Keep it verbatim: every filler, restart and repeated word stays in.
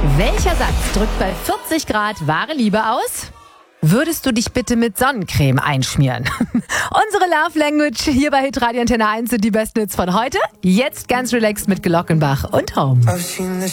Welcher Satz drückt bei vierzig Grad wahre Liebe aus? Würdest du dich bitte mit Sonnencreme einschmieren? Unsere Love Language hier bei Hitradio Antenne eins sind die besten Hits von heute. Jetzt ganz relaxed mit Glockenbach und Home.